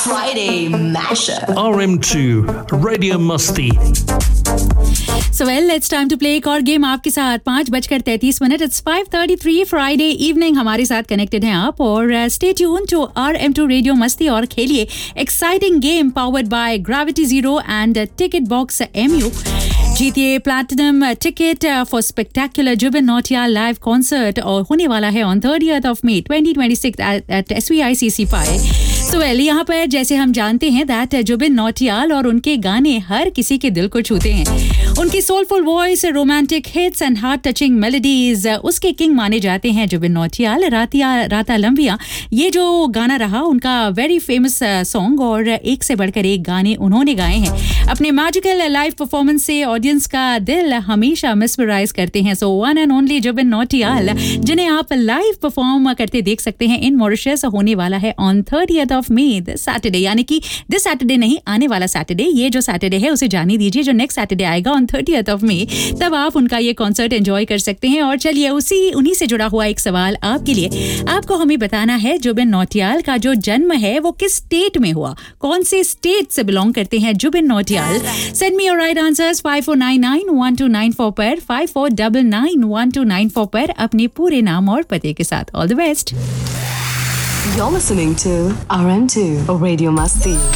Friday Mashup. RM2 Radio Musty. So well, it's time to play एक और game आपके साथ 5:33 It's 5:33 Friday evening. हमारे साथ कनेक्टेड हैं आप और stay tuned to RM2 Radio मस्ती और खेलिए exciting game powered by Gravity Zero and Ticket Box MU. जीतिए platinum ticket for spectacular Zubin Nautiyal live concert और होने वाला है on 30th of May 2026 eight SVICC पाए. सो वेल, यहाँ पर जैसे हम जानते हैं दैट जुबिन नौटियाल और उनके गाने हर किसी के दिल को छूते हैं. उनकी soulful voice, romantic hits and heart touching melodies उसके किंग माने जाते हैं जुबिन नौटियाल. राता लंबिया ये जो गाना रहा उनका वेरी फेमस सॉन्ग और एक से बढ़कर एक गाने उन्होंने गाए हैं. अपने मैजिकल लाइव परफॉर्मेंस से ऑडियंस का दिल हमेशा मिसमराइज करते हैं. So one and only Zubin Nautiyal, जिन्हें आप लाइव परफॉर्म करते देख सकते हैं इन मॉरिशस, होने वाला है on 30th of May this Saturday. यानी कि दिस सैटरडे नहीं, आने वाला सैटरडे. ये जो सैटरडे है उसे जाने दीजिए, जो नेक्स्ट सैटरडे आएगा ऑन 30th of May, तब आप उनका ये कॉन्सर्ट एंजॉय कर सकते हैं. और चलिए उन्हीं से जुड़ा हुआ एक सवाल आपके लिए. आपको हमें बताना है जुबिन नौटियाल का जो जन्म है वो किस स्टेट में हुआ, कौन से स्टेट से बिलोंग करते हैं Zubin Nautiyal. Send me your right answers 54991294 पर, 54991294 पर अपने पूरे नाम और पते के साथ. All the best. You're listening to RM2 Radio Masti.